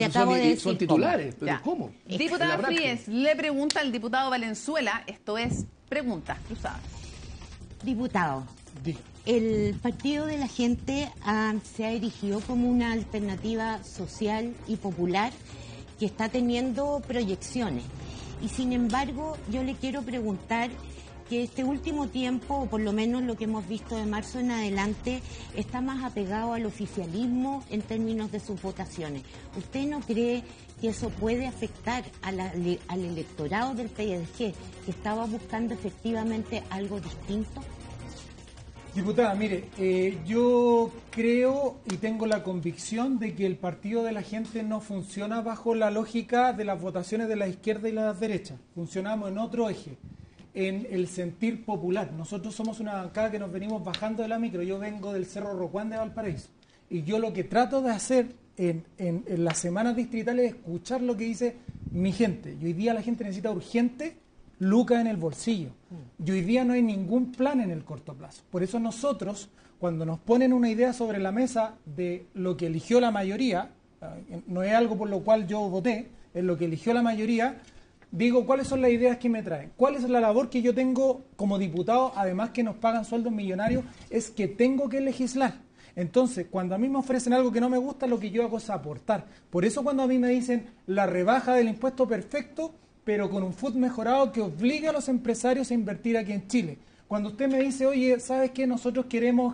Te acabo de decir son titulares, pero Ya. ¿cómo? Diputada Fríes, le pregunta al diputado Valenzuela, esto es Preguntas Cruzadas. Diputado, el Partido de la Gente se ha erigido como una alternativa social y popular que está teniendo proyecciones. Y sin embargo, yo le quiero preguntar que este último tiempo, o por lo menos lo que hemos visto de marzo en adelante, está más apegado al oficialismo en términos de sus votaciones. ¿Usted no cree que eso puede afectar al electorado del PSG, que estaba buscando efectivamente algo distinto? Diputada, mire, yo creo y tengo la convicción de que el Partido de la Gente no funciona bajo la lógica de las votaciones de la izquierda y la derecha. Funcionamos en otro eje, en el sentir popular. Nosotros somos una bancada que nos venimos bajando de la micro. Yo vengo del Cerro Rocuán de Valparaíso. Y yo lo que trato de hacer en las semanas distritales es escuchar lo que dice mi gente. Y hoy día la gente necesita urgente lucas en el bolsillo. Y hoy día no hay ningún plan en el corto plazo. Por eso nosotros, cuando nos ponen una idea sobre la mesa de lo que eligió la mayoría, no es algo por lo cual yo voté, es lo que eligió la mayoría, digo cuáles son las ideas que me traen, cuál es la labor que yo tengo como diputado, además que nos pagan sueldos millonarios, es que tengo que legislar. Entonces, cuando a mí me ofrecen algo que no me gusta, lo que yo hago es aportar. Por eso cuando a mí me dicen la rebaja del impuesto perfecto, pero con un FUT mejorado que obligue a los empresarios a invertir aquí en Chile. Cuando usted me dice, oye, ¿sabes qué? Nosotros queremos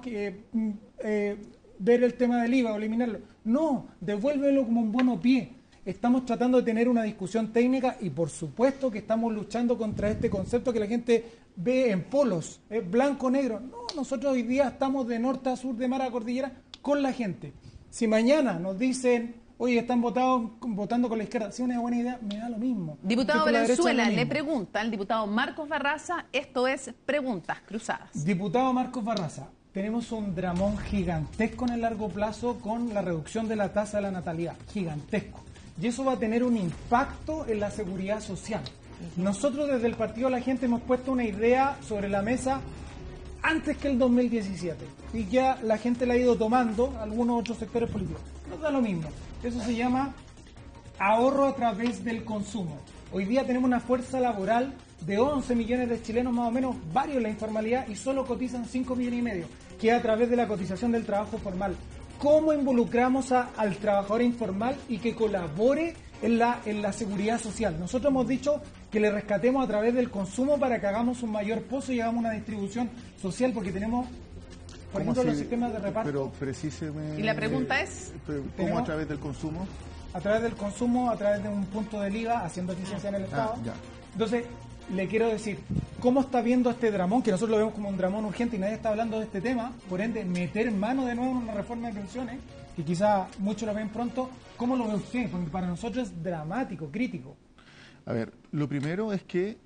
ver el tema del IVA o eliminarlo. No, devuélvelo como un buen pie. Estamos tratando de tener una discusión técnica y por supuesto que estamos luchando contra este concepto que la gente ve en polos, blanco-negro. No, nosotros hoy día estamos de norte a sur, de mar a cordillera, con la gente. Si mañana nos dicen, oye, están votando con la izquierda, si es una buena idea, me da lo mismo. Diputado Valenzuela, le pregunta al diputado Marcos Barraza, esto es Preguntas Cruzadas. Diputado Marcos Barraza, tenemos un dramón gigantesco en el largo plazo con la reducción de la tasa de la natalidad, gigantesco. Y eso va a tener un impacto en la seguridad social. Nosotros desde el Partido de la Gente hemos puesto una idea sobre la mesa antes que el 2017. Y ya la gente la ha ido tomando, algunos otros sectores políticos. Nos da lo mismo. Eso se llama ahorro a través del consumo. Hoy día tenemos una fuerza laboral de 11 millones de chilenos más o menos, varios en la informalidad y solo cotizan 5 millones y medio, que es a través de la cotización del trabajo formal. ¿Cómo involucramos al trabajador informal y que colabore en la seguridad social? Nosotros hemos dicho que le rescatemos a través del consumo para que hagamos un mayor pozo y hagamos una distribución social, porque tenemos, por ejemplo, los sistemas de reparto. Pero precíseme. Y la pregunta es, ¿cómo a través del consumo? A través del consumo, a través de un punto del IVA, haciendo eficiencia en el Estado. Ya. Entonces, le quiero decir, ¿cómo está viendo este dramón? Que nosotros lo vemos como un dramón urgente y nadie está hablando de este tema. Por ende, meter mano de nuevo en una reforma de pensiones, que quizá muchos lo ven pronto. ¿Cómo lo ve usted? Porque para nosotros es dramático, crítico. A ver, lo primero es que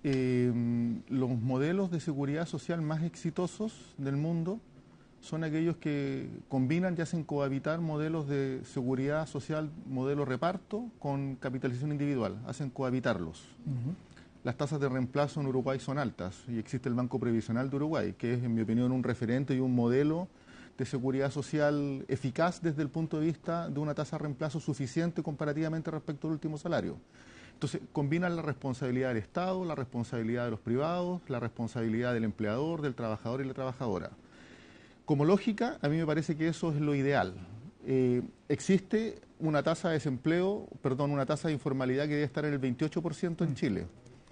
los modelos de seguridad social más exitosos del mundo son aquellos que combinan y hacen cohabitar modelos de seguridad social, modelo reparto, con capitalización individual, hacen cohabitarlos. Las tasas de reemplazo en Uruguay son altas y existe el Banco Previsional de Uruguay, que es, en mi opinión, un referente y un modelo de seguridad social eficaz desde el punto de vista de una tasa de reemplazo suficiente comparativamente respecto al último salario. Entonces, combinan la responsabilidad del Estado, la responsabilidad de los privados, la responsabilidad del empleador, del trabajador y la trabajadora. Como lógica, a mí me parece que eso es lo ideal. Existe una tasa de desempleo, una tasa de informalidad que debe estar en el 28% en Chile.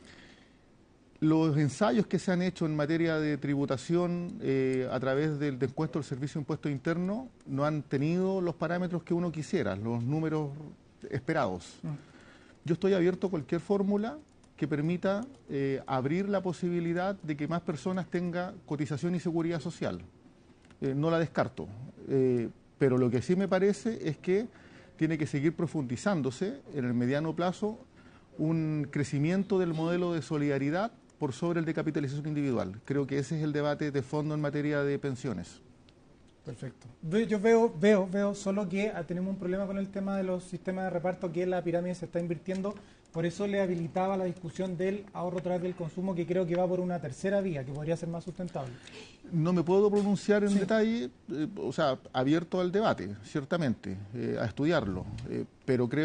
Los ensayos que se han hecho en materia de tributación a través del descuento del Servicio de Impuesto Interno no han tenido los parámetros que uno quisiera, los números esperados. Yo estoy abierto a cualquier fórmula que permita abrir la posibilidad de que más personas tengan cotización y seguridad social. No la descarto, pero lo que sí me parece es que tiene que seguir profundizándose en el mediano plazo un crecimiento del modelo de solidaridad por sobre el de capitalización individual. Creo que ese es el debate de fondo en materia de pensiones. Perfecto. Yo veo solo que tenemos un problema con el tema de los sistemas de reparto, que la pirámide se está invirtiendo. Por eso le habilitaba la discusión del ahorro a través del consumo, que creo que va por una tercera vía, que podría ser más sustentable. No me puedo pronunciar en detalle, abierto al debate, ciertamente, a estudiarlo, pero creo